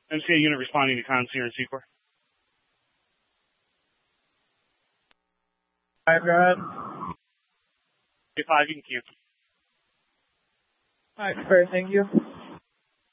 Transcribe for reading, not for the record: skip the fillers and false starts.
MCA unit responding to comms here in Secor. 5, go ahead. 5, you can cancel. Alright, great, thank you.